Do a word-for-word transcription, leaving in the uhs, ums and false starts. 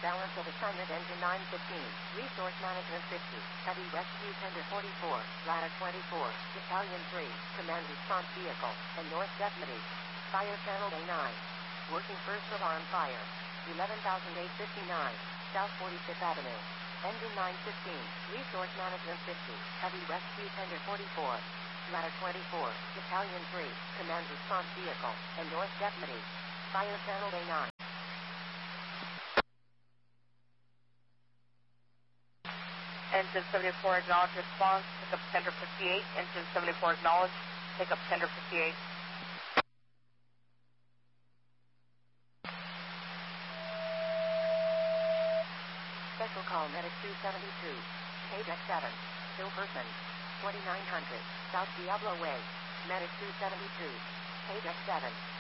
balance of assignment engine nine fifteen, resource management fifty, heavy rescue tender forty-four, ladder twenty-four, battalion three, command response vehicle, and North Deputy. Fire channel A nine. Working first alarm fire. eleven thousand eight hundred fifty-nine, South forty-fifth Avenue. Engine nine fifteen, resource management fifty, heavy rescue tender forty-four, ladder twenty-four, battalion three, command response vehicle, and North Deputy. Fire channel A nine. Engine seventy-four acknowledge response, pick up tender fifty-eight. Engine seventy-four acknowledge, pick up tender fifty-eight. Special call medic two seventy-two, page X seven, Hill person, twenty-nine hundred, South Diablo Way, medic two seventy-two, page X seven.